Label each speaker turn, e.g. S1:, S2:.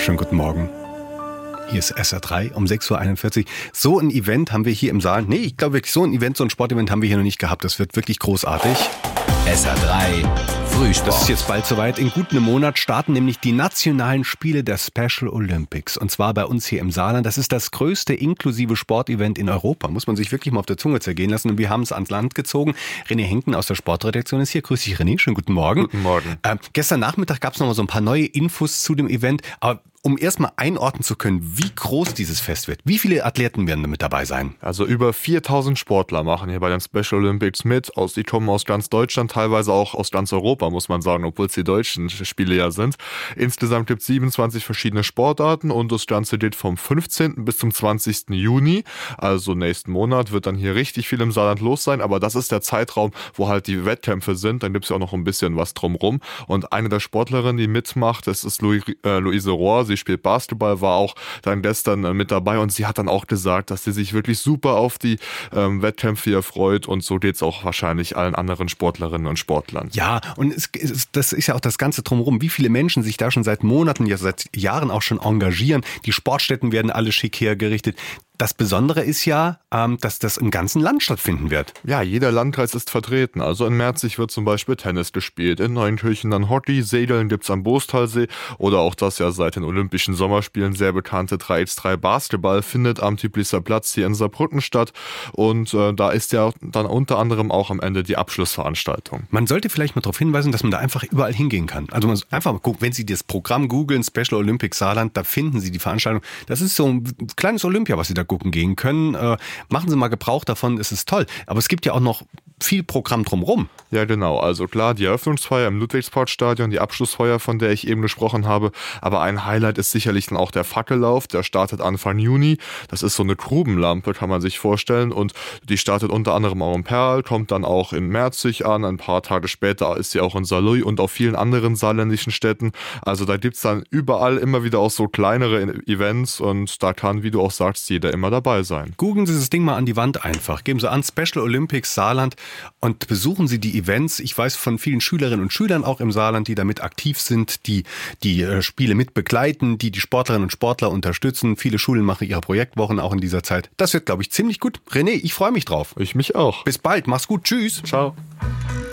S1: schönen guten Morgen. Hier ist SR3 um 6.41 Uhr. So ein Event haben wir hier im Saal. Nee, ich glaube wirklich, so ein Sportevent haben wir hier noch nicht gehabt. Das wird wirklich großartig.
S2: SR3 Frühsport.
S1: Das ist jetzt bald soweit. In gut einem Monat starten nämlich die nationalen Spiele der Special Olympics. Und zwar bei uns hier im Saarland. Das ist das größte inklusive Sportevent in Europa. Muss man sich wirklich mal auf der Zunge zergehen lassen. Und wir haben es ans Land gezogen. René Henken aus der Sportredaktion ist hier. Grüß dich, René. Schönen guten Morgen.
S3: Guten Morgen.
S1: Gestern Nachmittag gab es noch mal so ein paar neue Infos zu dem Event. Aber um erstmal einordnen zu können, wie groß dieses Fest wird. Wie viele Athleten werden damit dabei sein?
S3: Also über 4000 Sportler machen hier bei den Special Olympics mit. Die kommen aus ganz Deutschland, teilweise auch aus ganz Europa, muss man sagen, obwohl es die deutschen Spiele ja sind. Insgesamt gibt es 27 verschiedene Sportarten und das Ganze geht vom 15. bis zum 20. Juni. Also nächsten Monat wird dann hier richtig viel im Saarland los sein. Aber das ist der Zeitraum, wo halt die Wettkämpfe sind. Dann gibt es ja auch noch ein bisschen was drumrum. Und eine der Sportlerinnen, die mitmacht, das ist Luise Rohr. Sie spielt Basketball, war auch dann gestern mit dabei und sie hat dann auch gesagt, dass sie sich wirklich super auf die Wettkämpfe hier freut und so geht's auch wahrscheinlich allen anderen Sportlerinnen und Sportlern.
S1: Ja, und das ist ja auch das Ganze drumherum, wie viele Menschen sich da schon seit Monaten, ja seit Jahren auch schon engagieren. Die Sportstätten werden alle schick hergerichtet. Das Besondere ist ja, dass das im ganzen Land stattfinden wird.
S3: Ja, jeder Landkreis ist vertreten. Also in Merzig wird zum Beispiel Tennis gespielt, in Neunkirchen dann Hockey, Segeln gibt's am Boostalsee oder auch das ja seit den Olympischen Sommerspielen sehr bekannte 3x3 Basketball findet am Tüblicher Platz hier in Saarbrücken statt. Und da ist ja dann unter anderem auch am Ende die Abschlussveranstaltung.
S1: Man sollte vielleicht mal darauf hinweisen, dass man da einfach überall hingehen kann. Also man einfach mal gucken, wenn Sie das Programm googeln, Special Olympics Saarland, da finden Sie die Veranstaltung. Das ist so ein kleines Olympia, was Sie da gucken gehen können. Machen Sie mal Gebrauch davon, es ist toll. Aber es gibt ja auch noch viel Programm drumherum.
S3: Ja, genau. Also klar, die Eröffnungsfeier im Ludwigsportstadion, die Abschlussfeier, von der ich eben gesprochen habe. Aber ein Highlight ist sicherlich dann auch der Fackellauf. Der startet Anfang Juni. Das ist so eine Grubenlampe, kann man sich vorstellen. Und die startet unter anderem auch in Perl, kommt dann auch in Merzig an. Ein paar Tage später ist sie auch in Saarlouis und auf vielen anderen saarländischen Städten. Also da gibt's dann überall immer wieder auch so kleinere Events. Und da kann, wie du auch sagst, jeder immer dabei sein.
S1: Googeln Sie das Ding mal an die Wand einfach. Geben Sie an Special Olympics Saarland und besuchen Sie die Events. Ich weiß von vielen Schülerinnen und Schülern auch im Saarland, die damit aktiv sind, die Spiele mit begleiten, die Sportlerinnen und Sportler unterstützen. Viele Schulen machen ihre Projektwochen auch in dieser Zeit. Das wird, glaube ich, ziemlich gut. René, ich freue mich drauf.
S3: Ich mich auch.
S1: Bis bald. Mach's gut. Tschüss.
S3: Ciao.